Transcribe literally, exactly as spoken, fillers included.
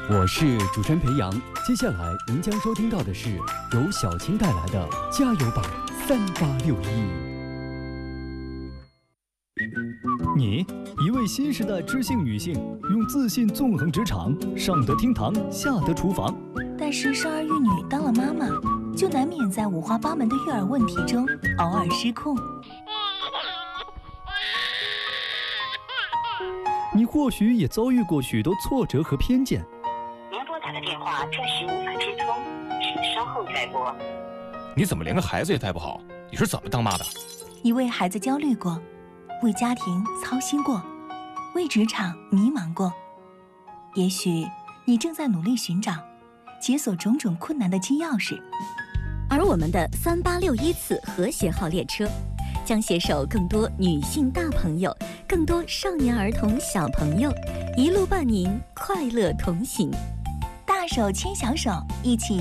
我是主持人裴阳，接下来您将收听到的是由小青带来的加油吧三八六一。 你，一位新时代知性女性，用自信纵横职场，上得厅堂，下得厨房。 但是生儿育女当了妈妈，就难免在五花八门的育儿问题中偶尔失控。 你或许也遭遇过许多挫折和偏见。 您拨打的电话暂时无法接通，请稍后再拨。 你怎么连个孩子也带不好？你是怎么当妈的？ 你为孩子焦虑过，为家庭操心过，为职场迷茫过。也许你正在努力寻找解锁种种困难的金钥匙。 而我们的三八六一次和谐号列车将携手更多女性大朋友，更多少年儿童小朋友，一路伴您快乐同行。 大手牵小手，一起